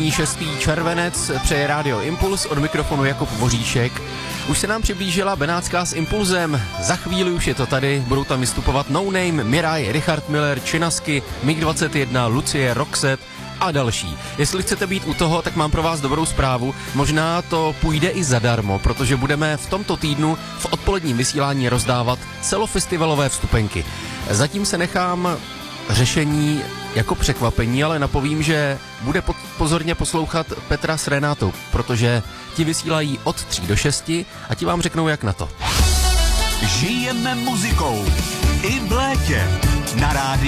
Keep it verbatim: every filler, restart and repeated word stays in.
Krásný šestý červenec přeje Rádio Impuls, od mikrofonu Jakub Voříšek. Už se nám přiblížila Benátská s Impulzem, za chvíli už je to tady, budou tam vystupovat No Name, Miraj, Richard Miller, Činasky, mig dvacet jedna, Lucie, Roxette a další. Jestli chcete být u toho, tak mám pro vás dobrou zprávu. Možná to půjde i zadarmo, protože budeme v tomto týdnu v odpoledním vysílání rozdávat celofestivalové vstupenky. Zatím se nechám řešení jako překvapení, ale napovím, že bude pozorně poslouchat Petra s Renátou, protože ti vysílají od tří do šesti a ti vám řeknou, jak na to. Žijeme muzikou i v létě na rádiu